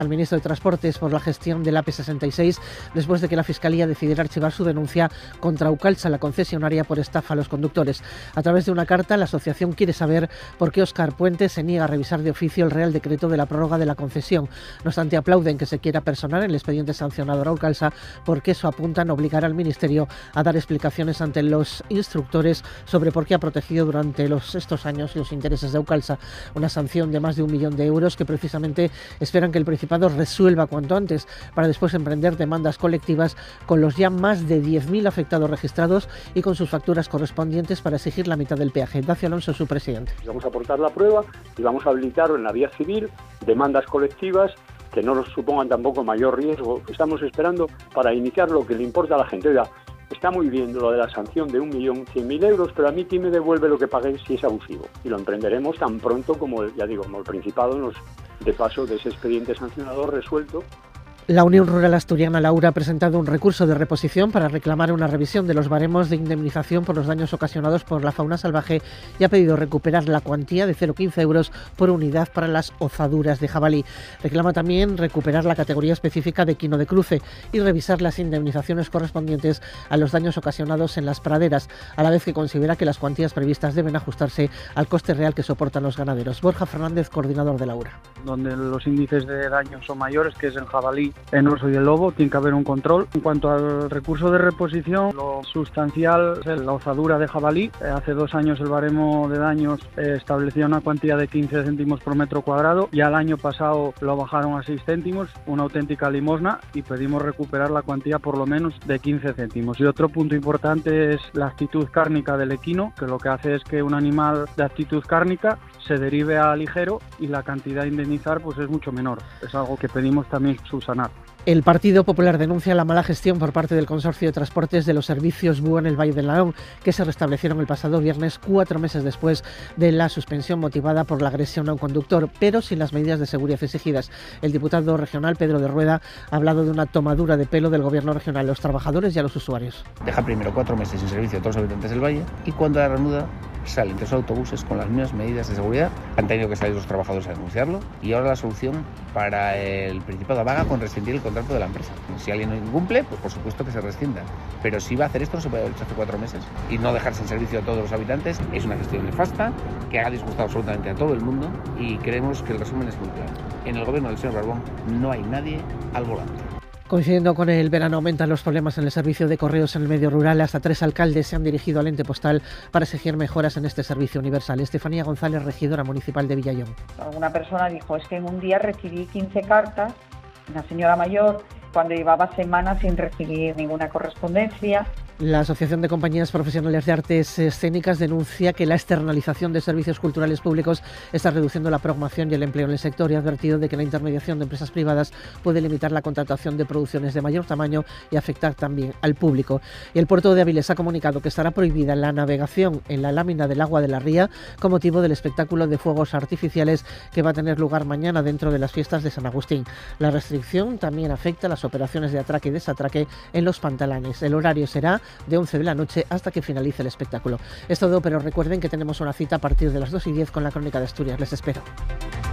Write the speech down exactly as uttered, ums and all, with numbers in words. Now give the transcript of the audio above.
al ministro de Transportes por la gestión del A P sesenta y seis después de que la Fiscalía decidiera archivar su denuncia contra Aucalsa, la concesionaria, por estafa a los conductores. A través de una carta, la asociación quiere saber por qué Óscar Puente se niega a revisar de oficio el Real Decreto de la prórroga de la concesión. No obstante, aplauden que se quiera personar en el expediente sancionador a Aucalsa, porque eso apuntan a obligar al Ministerio a dar explicaciones ante los instructores sobre por qué ha protegido durante los, estos años los intereses de Aucalsa. Una sanción de más de un millón de euros que precisamente esperan que el Principado resuelva cuanto antes, para después emprender demandas colectivas con los ya más de diez mil afectados registrados y con sus facturas correspondientes para exigir la mitad del peaje. Dacio Alonso, su presidente. Vamos a aportar la prueba y vamos a habilitar en la vía civil demandas colectivas que no nos supongan tampoco mayor riesgo. Estamos esperando para iniciar lo que le importa a la gente. Oiga, está muy bien lo de la sanción de un millón cien mil euros, pero a mí ¿quién me devuelve lo que pagué si es abusivo? Y lo emprenderemos tan pronto como, ya digo, como el Principado nos dé paso de ese expediente sancionador resuelto. La Unión Rural Asturiana Laura ha presentado un recurso de reposición para reclamar una revisión de los baremos de indemnización por los daños ocasionados por la fauna salvaje y ha pedido recuperar la cuantía de cero coma quince euros por unidad para las ozaduras de jabalí. Reclama también recuperar la categoría específica de quino de cruce y revisar las indemnizaciones correspondientes a los daños ocasionados en las praderas, a la vez que considera que las cuantías previstas deben ajustarse al coste real que soportan los ganaderos. Borja Fernández, coordinador de Laura. Donde los índices de daños son mayores, que es en jabalí, en oso y el lobo, tiene que haber un control. En cuanto al recurso de reposición, lo sustancial es la ozadura de jabalí. Hace dos años el baremo de daños eh, establecía una cuantía de quince céntimos por metro cuadrado. Ya el año pasado lo bajaron a seis céntimos, una auténtica limosna, y pedimos recuperar la cuantía por lo menos de quince céntimos. Y otro punto importante es la actitud cárnica del equino, que lo que hace es que un animal de actitud cárnica se derive a ligero y la cantidad de indemnizar pues es mucho menor. Es algo que pedimos también subsanar. El Partido Popular denuncia la mala gestión por parte del Consorcio de Transportes de los servicios B U A en el Valle del Nalón, que se restablecieron el pasado viernes, cuatro meses después de la suspensión motivada por la agresión a un conductor, pero sin las medidas de seguridad exigidas. El diputado regional Pedro de Rueda ha hablado de una tomadura de pelo del Gobierno regional a los trabajadores y a los usuarios. Deja primero cuatro meses sin servicio a todos los habitantes del Valle y cuando la reanuda salen tres autobuses con las mismas medidas de seguridad. Han tenido que salir los trabajadores a denunciarlo y ahora la solución para el Principado vaga con rescindir el contrato de la empresa. Si alguien no incumple, pues por supuesto que se rescinda. Pero si va a hacer esto, no se puede haber hecho hace cuatro meses y no dejar sin servicio a todos los habitantes. Es una gestión nefasta que ha disgustado absolutamente a todo el mundo y creemos que el resumen es muy claro. En el gobierno del señor Barbón no hay nadie al volante. Coincidiendo con el verano, aumentan los problemas en el servicio de correos en el medio rural. Hasta tres alcaldes se han dirigido al ente postal para exigir mejoras en este servicio universal. Estefanía González, regidora municipal de Villallón. Alguna persona dijo, es que en un día recibí quince cartas, una señora mayor, cuando llevaba semanas sin recibir ninguna correspondencia. La Asociación de Compañías Profesionales de Artes Escénicas denuncia que la externalización de servicios culturales públicos está reduciendo la programación y el empleo en el sector y ha advertido de que la intermediación de empresas privadas puede limitar la contratación de producciones de mayor tamaño y afectar también al público. Y el puerto de Avilés ha comunicado que estará prohibida la navegación en la lámina del agua de la ría con motivo del espectáculo de fuegos artificiales que va a tener lugar mañana dentro de las fiestas de San Agustín. La restricción también afecta a las operaciones de atraque y desatraque en los pantalanes. El horario será de once de la noche hasta que finalice el espectáculo. Es todo, pero recuerden que tenemos una cita a partir de las dos y diez con la Crónica de Asturias. Les espero.